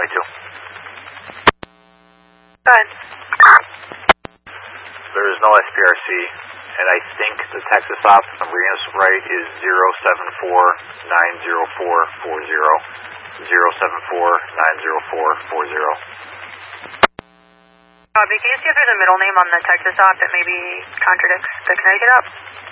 2. Go ahead. There is no SPRC, and I think the Texas op, if I'm reading this right, is 074-904-40. 074-904-40. Copy. Can you see if there's a middle name on the Texas op that maybe contradicts the Connecticut op?